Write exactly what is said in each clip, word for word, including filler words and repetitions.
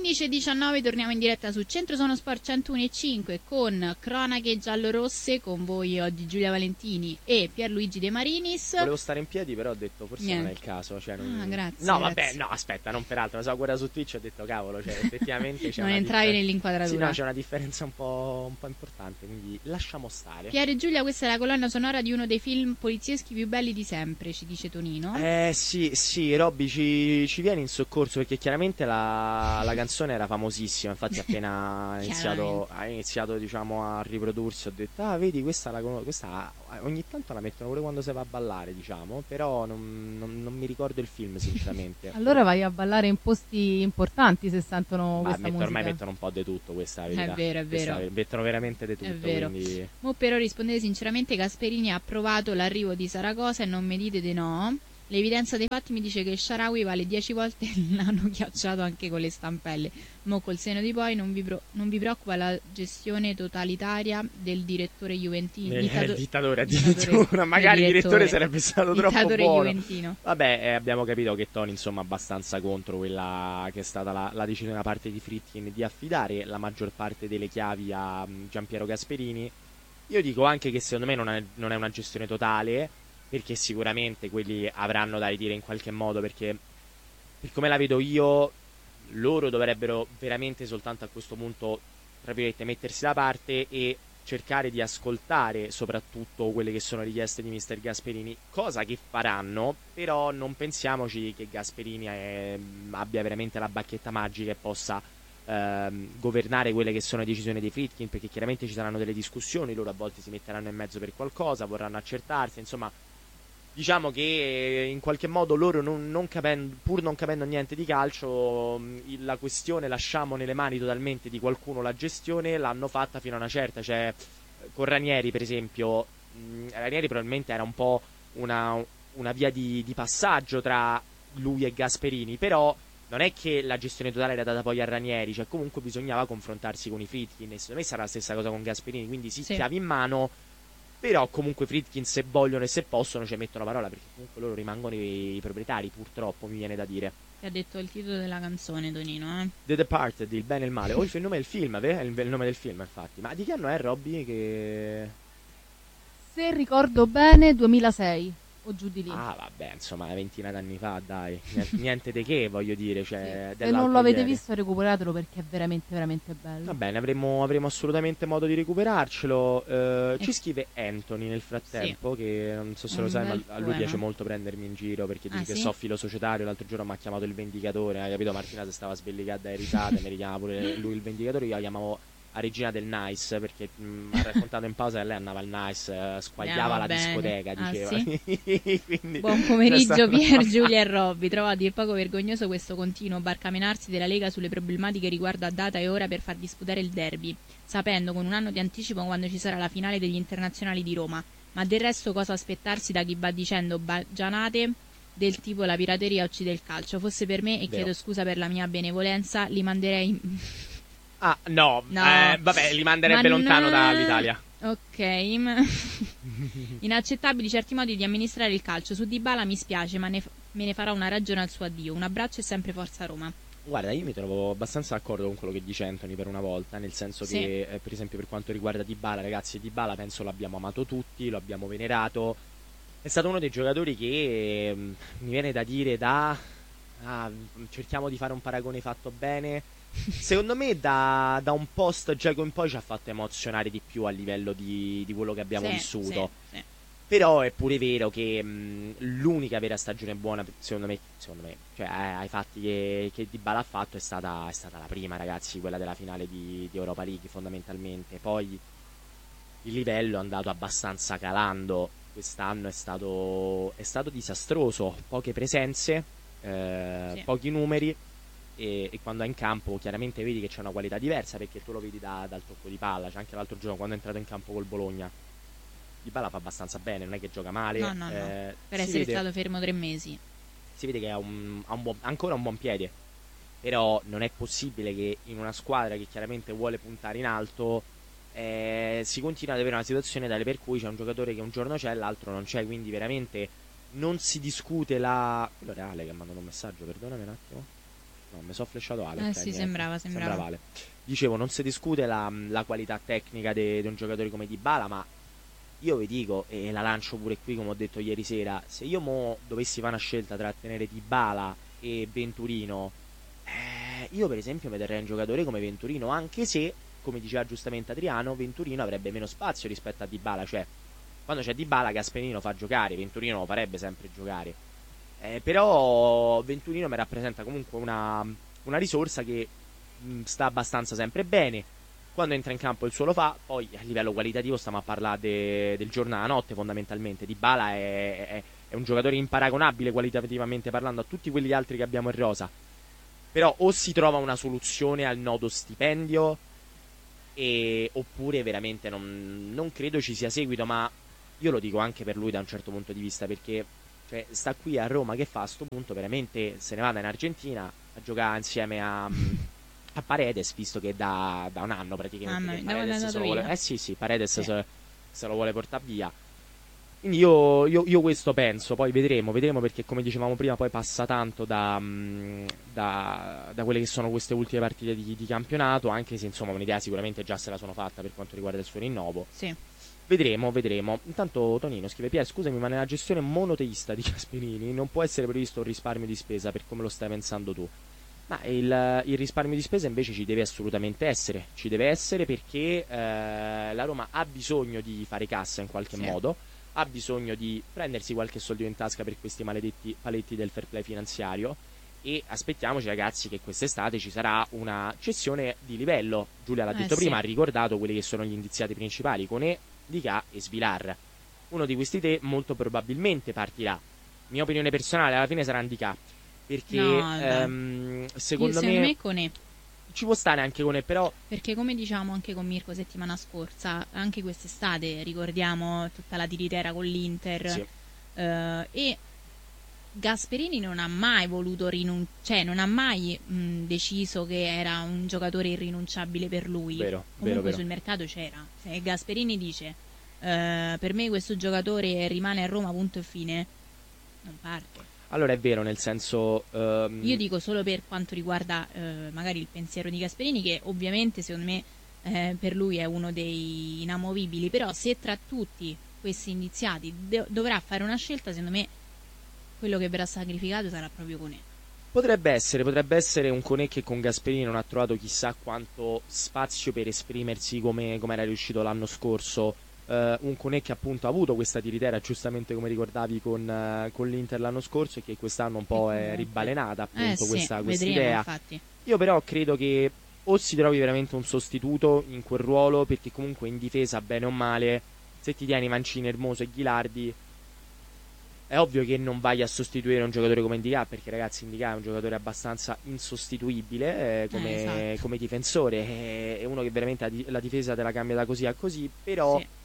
quindici e diciannove torniamo in diretta su Centro Sono Sport centouno e cinque con cronache giallorosse, con voi oggi Giulia Valentini e Pierluigi De Marinis. Volevo stare in piedi, però ho detto forse Niente. non è il caso, cioè non... Ah, grazie. No, grazie. vabbè, no, aspetta, non peraltro, la so guarda su Twitch, ho detto cavolo, cioè effettivamente c'è non una entravi differ- nell'inquadratura. Sì, no, c'è una differenza un po', un po' importante, quindi lasciamo stare. Piero e Giulia, questa è la colonna sonora di uno dei film polizieschi più belli di sempre, ci dice Tonino. Eh sì, sì, Robby ci, ci viene in soccorso perché chiaramente la, la canzone era famosissima, infatti appena ha iniziato, ha iniziato diciamo a riprodursi ho detto ah vedi questa, la, questa ogni tanto la mettono pure quando si va a ballare diciamo, però non, non, non mi ricordo il film sinceramente. Allora vai a ballare in posti importanti se sentono Ma questa metto, musica. ormai mettono un po' di tutto, questa è la verità. È vero, è vero. Questa, mettono veramente di tutto, È vero. quindi... Mo però rispondete sinceramente, Gasperini ha approvato l'arrivo di Saragossa e non mi dite di no. L'evidenza dei fatti mi dice che Shaarawy vale dieci volte l'hanno ghiacciato anche con le stampelle. Mo col seno di poi non vi, pro- non vi preoccupa la gestione totalitaria del direttore juventino. Eh, Dittato- il dittatore dittatore- addirittura, magari il direttore sarebbe stato troppo dittatore buono. juventino. Vabbè, eh, abbiamo capito che Tony insomma è abbastanza contro quella che è stata la, la decisione da parte di Friedkin di affidare la maggior parte delle chiavi a um, Giampiero Gasperini. Io dico anche che secondo me non è, non è una gestione totale, perché sicuramente quelli avranno da ridire in qualche modo, perché per come la vedo io loro dovrebbero veramente soltanto a questo punto tra virgolette mettersi da parte e cercare di ascoltare soprattutto quelle che sono richieste di mister Gasperini, cosa che faranno, però non pensiamoci che Gasperini è, abbia veramente la bacchetta magica e possa ehm, governare quelle che sono le decisioni dei Friedkin, perché chiaramente ci saranno delle discussioni, loro a volte si metteranno in mezzo per qualcosa, vorranno accertarsi, insomma diciamo che in qualche modo loro non, non capendo, pur non capendo niente di calcio, la questione lasciamo nelle mani totalmente di qualcuno la gestione, l'hanno fatta fino a una certa, cioè con Ranieri per esempio, Ranieri probabilmente era un po' una, una via di, di passaggio tra lui e Gasperini, però non è che la gestione totale era data poi a Ranieri, cioè comunque bisognava confrontarsi con i Friedkin e secondo me sarà la stessa cosa con Gasperini, quindi sì, Sì. chiavi in mano. Però comunque Friedkin se vogliono e se possono ci mettono parola, perché comunque loro rimangono i, i proprietari, purtroppo mi viene da dire. Ti ha detto il titolo della canzone Tonino, eh? The Departed, il bene e il male. O oh, il nome del film, è il, il nome del film infatti. Ma di che anno è Robby che... Se ricordo bene duemilasei o giù di lì. Ah vabbè, insomma una ventina d'anni fa, dai. Niente, niente di che voglio dire, cioè, sì. Se non lo avete ieri. visto recuperatelo perché è veramente veramente bello. Va bene, avremo, avremo assolutamente modo di recuperarcelo. Uh, ci scrive Anthony nel frattempo, sì. Che non so se lo sai, ma a lui piace molto prendermi in giro perché dice ah, che sì? so filo societario. L'altro giorno mi ha chiamato il vendicatore, hai capito? Martina si stava sbellicando dalle risate, mi richiama pure lui il vendicatore, io la chiamavo a regina del Nice perché mi ha raccontato in pausa che lei andava al Nice, uh, squagliava la bene. discoteca, diceva. Ah, sì? Quindi, buon pomeriggio Pier, Giulia e Robby. Trovo a dir poco vergognoso questo continuo barcamenarsi della Lega sulle problematiche riguardo a data e ora per far disputare il derby, sapendo con un anno di anticipo quando ci sarà la finale degli internazionali di Roma. Ma del resto cosa aspettarsi da chi va dicendo baggianate del tipo la pirateria uccide il calcio? Fosse per me, e Vero. chiedo scusa per la mia benevolenza, li manderei in... Ah, no, no. Eh, vabbè, li manderebbe Ma lontano no. dall'Italia. Ok. Inaccettabili certi modi di amministrare il calcio. Su Dybala mi spiace, ma ne f- me ne farà una ragione al suo addio. Un abbraccio e sempre forza Roma. Guarda, io mi trovo abbastanza d'accordo con quello che dice Anthony per una volta, nel senso sì. che, eh, per esempio, per quanto riguarda Dybala, ragazzi, Dybala penso l'abbiamo amato tutti, lo abbiamo venerato. È stato uno dei giocatori che eh, mi viene da dire da... Ah, cerchiamo di fare un paragone fatto bene. Secondo me da, da un post Dzeko in poi ci ha fatto emozionare di più a livello di, di quello che abbiamo sì, vissuto. Sì, sì. Però è pure vero che mh, l'unica vera stagione buona, secondo me, secondo me cioè eh, ai fatti che, che Dybala ha fatto è stata, è stata la prima, ragazzi, quella della finale di, di Europa League fondamentalmente. Poi il livello è andato abbastanza calando, quest'anno è stato, è stato disastroso, poche presenze, eh, sì. pochi numeri. E, e quando è in campo chiaramente vedi che c'è una qualità diversa, perché tu lo vedi da, dal tocco di palla. C'è anche l'altro giorno quando è entrato in campo col Bologna, Dybala fa abbastanza bene, non è che gioca male, no, no, no. Eh, per essere vede, stato fermo tre mesi si vede che ha, un, ha un buon, ancora un buon piede, però non è possibile che in una squadra che chiaramente vuole puntare in alto eh, si continua ad avere una situazione tale per cui c'è un giocatore che un giorno c'è e l'altro non c'è, quindi veramente non si discute la... quello reale che ha mandato un messaggio, perdonami un attimo. No, mi sono flashato Ale. Eh ok, sì, niente. sembrava, sembrava. Ale. Dicevo, non si discute la, la qualità tecnica di un giocatore come Dybala, ma io vi dico, e la lancio pure qui come ho detto ieri sera, se io mo dovessi fare una scelta tra tenere Dybala e Venturino, eh, io per esempio mi terrei un giocatore come Venturino, anche se, come diceva giustamente Adriano, Venturino avrebbe meno spazio rispetto a Dybala, cioè quando c'è Dybala Gasperini fa giocare, Venturino lo farebbe sempre giocare, eh, però Venturino mi rappresenta comunque una, una risorsa che mh, sta abbastanza sempre bene. Quando entra in campo il suo lo fa, poi a livello qualitativo stiamo a parlare de, del giorno alla notte fondamentalmente. Dybala è, è, è un giocatore imparagonabile qualitativamente parlando a tutti quegli altri che abbiamo in rosa, però o si trova una soluzione al nodo stipendio e, oppure veramente non, non credo ci sia seguito, ma io lo dico anche per lui da un certo punto di vista, perché cioè, sta qui a Roma, che fa a sto punto? Veramente se ne vada in Argentina a giocare insieme a... a Paredes, visto che da, da un anno praticamente Ah, che ma Paredes se lo vuole, eh sì sì Paredes sì. se, se lo vuole portare via, quindi io, io, io questo penso, poi vedremo vedremo perché come dicevamo prima poi passa tanto da, da, da quelle che sono queste ultime partite di, di campionato, anche se insomma un'idea sicuramente già se la sono fatta per quanto riguarda il suo rinnovo. Sì. Vedremo, vedremo. Intanto Tonino scrive: Pier, scusami, ma nella gestione monoteista di Gasperini non può essere previsto un risparmio di spesa per come lo stai pensando tu? Ma il, il risparmio di spesa invece ci deve assolutamente essere, ci deve essere perché eh, la Roma ha bisogno di fare cassa in qualche Sì. modo, ha bisogno di prendersi qualche soldino in tasca per questi maledetti paletti del fair play finanziario, e aspettiamoci ragazzi che quest'estate ci sarà una cessione di livello. Giulia l'ha Eh, detto sì. prima, ha ricordato quelli che sono gli indiziati principali, Koné, Dica e Svilar. Uno di questi tre molto probabilmente partirà. Mia opinione personale, alla fine sarà Dica, perché No, ehm, secondo, Io, secondo me, me, con E. ci può stare anche con E, però Perché come diciamo anche con Mirko settimana scorsa, anche quest'estate ricordiamo tutta la tiritera con l'Inter, sì, eh, e Gasperini non ha mai voluto rinunciare, cioè non ha mai mh, deciso che era un giocatore irrinunciabile per lui. vero, Comunque vero, vero. sul mercato c'era. Se Gasperini dice eh, per me questo giocatore rimane a Roma, punto e fine, non parte. Allora è vero, nel senso ehm, Io dico solo per quanto riguarda eh, magari il pensiero di Gasperini, che ovviamente secondo me eh, per lui è uno dei inamovibili, però se tra tutti questi indiziati de- dovrà fare una scelta, secondo me quello che verrà sacrificato sarà proprio Koné. potrebbe essere, potrebbe essere un Koné che con Gasperini non ha trovato chissà quanto spazio per esprimersi come, come era riuscito l'anno scorso. Uh, un Koné che appunto ha avuto questa tiritera, giustamente come ricordavi con, uh, con l'Inter l'anno scorso, e che quest'anno un po' è ribalenata appunto eh sì, questa questa vedremo, idea. infatti. Io però credo che o si trovi veramente un sostituto in quel ruolo, perché comunque in difesa bene o male, se ti tieni Mancini, Hermoso e Ghilardi, è ovvio che non vai a sostituire un giocatore come Indica, perché ragazzi Indica è un giocatore abbastanza insostituibile eh, come, Eh, esatto. come difensore, è, è uno che veramente la, di- la difesa te la cambia da così a così, però Sì.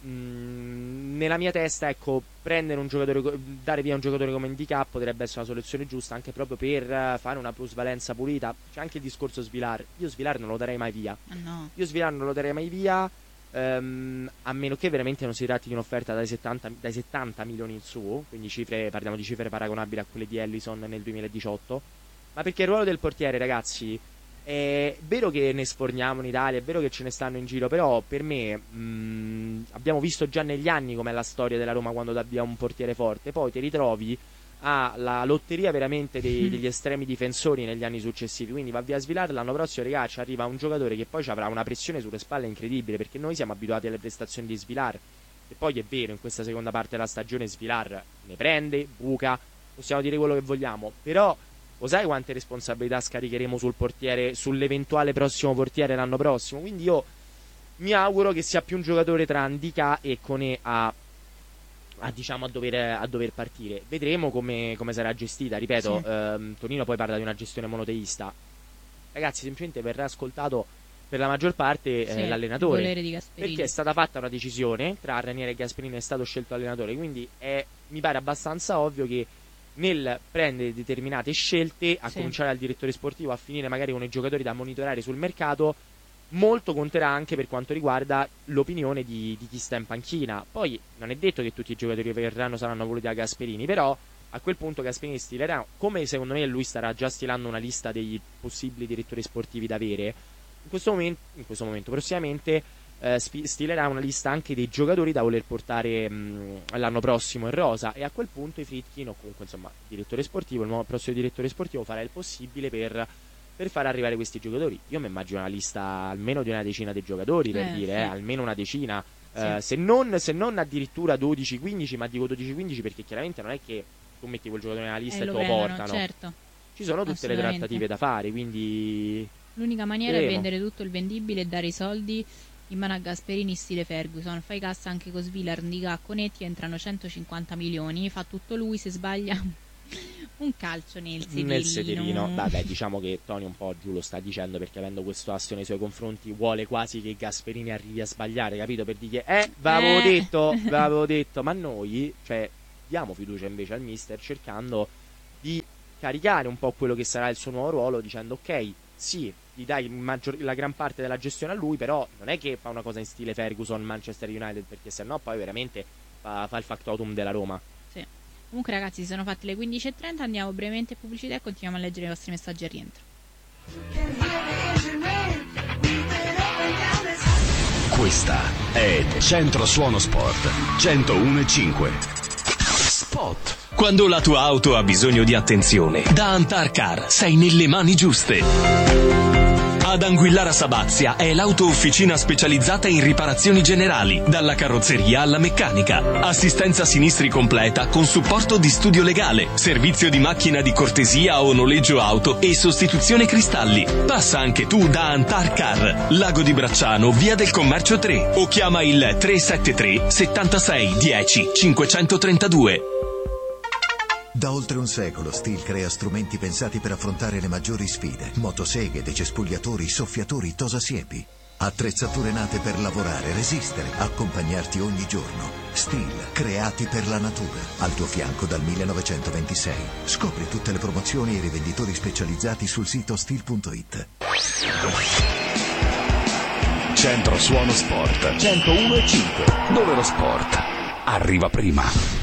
mh, nella mia testa ecco, prendere un giocatore, co- dare via un giocatore come Indica potrebbe essere la soluzione giusta, anche proprio per eh, fare una plusvalenza pulita. C'è anche il discorso Svilar, io Svilar non lo darei mai via, Ah, no. io Svilar non lo darei mai via. Ehm, a meno che veramente non si tratti di un'offerta dai settanta, dai settanta milioni in su, quindi cifre, parliamo di cifre paragonabili a quelle di Ellison nel duemiladiciotto. Ma perché il ruolo del portiere, ragazzi, è vero che ne sforniamo in Italia, è vero che ce ne stanno in giro, però per me mh, abbiamo visto già negli anni com'è la storia della Roma quando abbiamo un portiere forte, poi ti ritrovi alla lotteria veramente dei, degli estremi difensori negli anni successivi. Quindi va via Svilar, l'anno prossimo ragazzi arriva un giocatore che poi ci avrà una pressione sulle spalle incredibile, perché noi siamo abituati alle prestazioni di Svilar, e poi è vero, in questa seconda parte della stagione Svilar ne prende, buca, possiamo dire quello che vogliamo, però lo sai quante responsabilità scaricheremo sul portiere, sull'eventuale prossimo portiere l'anno prossimo? Quindi io mi auguro che sia più un giocatore tra Ndicà e Koné a A, diciamo, a, dover, a dover partire. Vedremo come, come sarà gestita. Ripeto, Sì. ehm, Tonino poi parla di una gestione monoteista. Ragazzi, semplicemente verrà ascoltato per la maggior parte eh, Sì, il l'allenatore, volere di Gasperini. perché è stata fatta una decisione tra Ranieri e Gasperini, è stato scelto allenatore. Quindi è, mi pare abbastanza ovvio che nel prendere determinate scelte, a Sì. cominciare dal direttore sportivo, a finire magari con i giocatori da monitorare sul mercato, molto conterà anche per quanto riguarda l'opinione di, di chi sta in panchina. Poi non è detto che tutti i giocatori che verranno saranno voluti da Gasperini, però A quel punto Gasperini stilerà, come secondo me lui starà già stilando una lista dei possibili direttori sportivi da avere, in questo momento, in questo momento prossimamente eh, stilerà una lista anche dei giocatori da voler portare mh, l'anno prossimo in rosa, e a quel punto i Friedkin, o comunque insomma il direttore sportivo, il nuovo prossimo direttore sportivo, farà il possibile per, per far arrivare questi giocatori. Io mi immagino una lista almeno di una decina di giocatori, per eh, dire, sì. eh, almeno una decina, sì. eh, se, non, se non addirittura dodici quindici, ma dico dodici quindici perché chiaramente non è che tu metti quel giocatore nella lista eh, e te lo prendono, portano, certo. Ci sono tutte le trattative da fare, quindi l'unica maniera vedremo. è vendere tutto il vendibile e dare i soldi in mano a Gasperini stile Ferguson. Fai cassa anche con Svila, Arndiga, Conetti, entrano centocinquanta milioni, fa tutto lui, se sbaglia un calcio nel sedilino. Nel sedilino. Vabbè, diciamo che Tony un po' giù lo sta dicendo, perché avendo questo astio nei suoi confronti vuole quasi che Gasperini arrivi a sbagliare, capito? Per dire eh, ve l'avevo Eh. detto, ve l'avevo detto. Ma noi, cioè, diamo fiducia invece al mister, cercando di caricare un po' quello che sarà il suo nuovo ruolo, dicendo ok, sì, gli dai maggior, la gran parte della gestione a lui, però non è che fa una cosa in stile Ferguson, Manchester United, perché sennò poi veramente fa, fa il factotum della Roma. Sì. Comunque ragazzi, si sono fatte le quindici e trenta, andiamo brevemente in pubblicità e continuiamo a leggere i vostri messaggi a rientro. Questa è Centro Suono Sport centouno e cinque. Spot. Quando la tua auto ha bisogno di attenzione, da Antar Car sei nelle mani giuste. Ad Anguillara Sabazia è l'auto-officina specializzata in riparazioni generali, dalla carrozzeria alla meccanica. Assistenza sinistri completa con supporto di studio legale, servizio di macchina di cortesia o noleggio auto e sostituzione cristalli. Passa anche tu da Antar Car, Lago di Bracciano, via del Commercio tre, o chiama il tre sette tre settantasei dieci cinquecentotrentadue. Da oltre un secolo Stihl crea strumenti pensati per affrontare le maggiori sfide. Motoseghe, decespugliatori, soffiatori, tosasiepi. Attrezzature nate per lavorare, resistere, accompagnarti ogni giorno. Stihl, creati per la natura. Al tuo fianco dal millenovecentoventisei. Scopri tutte le promozioni e i rivenditori specializzati sul sito stihl punto it. Centro Suono Sport centouno e cinque, dove lo sport arriva prima.